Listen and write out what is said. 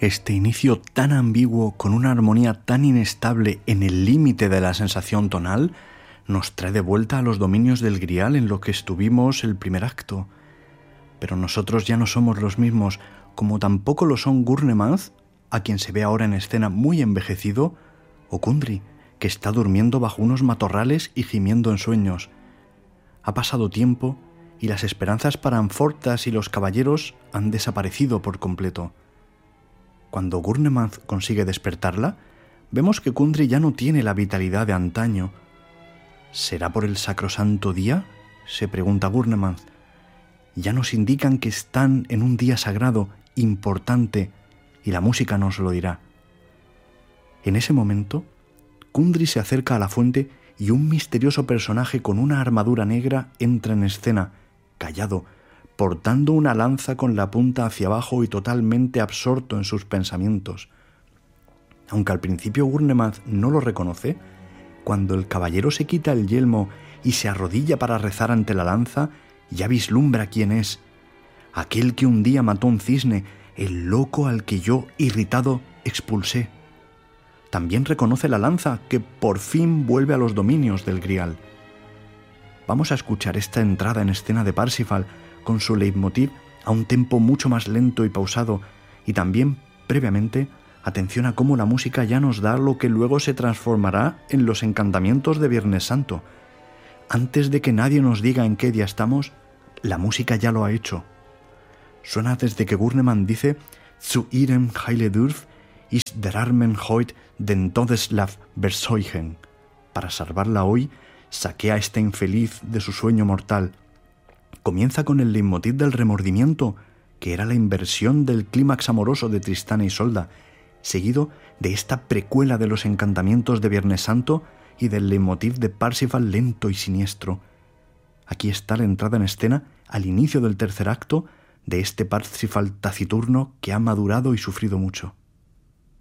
Este inicio tan ambiguo, con una armonía tan inestable en el límite de la sensación tonal, nos trae de vuelta a los dominios del Grial en lo que estuvimos el primer acto. Pero nosotros ya no somos los mismos, como tampoco lo son Gurnemanz, a quien se ve ahora en escena muy envejecido, o Kundry, que está durmiendo bajo unos matorrales y gimiendo en sueños. Ha pasado tiempo y las esperanzas para Amfortas y los caballeros han desaparecido por completo. Cuando Gurnemanz consigue despertarla, vemos que Kundry ya no tiene la vitalidad de antaño. ¿Será por el sacrosanto día?, se pregunta Gurnemanz. Ya nos indican que están en un día sagrado, importante, y la música nos lo dirá. En ese momento, Kundry se acerca a la fuente y un misterioso personaje con una armadura negra entra en escena, callado, portando una lanza con la punta hacia abajo y totalmente absorto en sus pensamientos. Aunque al principio Gurnemanz no lo reconoce, cuando el caballero se quita el yelmo y se arrodilla para rezar ante la lanza, ya vislumbra quién es. Aquel que un día mató un cisne, el loco al que yo, irritado, expulsé. También reconoce la lanza que por fin vuelve a los dominios del Grial. Vamos a escuchar esta entrada en escena de Parsifal con su leitmotiv a un tempo mucho más lento y pausado, y también, previamente, atención a cómo la música ya nos da lo que luego se transformará en los encantamientos de Viernes Santo. Antes de que nadie nos diga en qué día estamos, la música ya lo ha hecho. Suena desde que Gurnemanz dice «Zu ihrem Heiledurf ist der Armen heut den Todeslav verseuchen». Para salvarla hoy, saquea a este infeliz de su sueño mortal. Comienza con el leitmotiv del remordimiento, que era la inversión del clímax amoroso de Tristán e Isolda, seguido de esta precuela de los encantamientos de Viernes Santo y del leitmotiv de Parsifal lento y siniestro. Aquí está la entrada en escena al inicio del tercer acto de este Parsifal taciturno que ha madurado y sufrido mucho.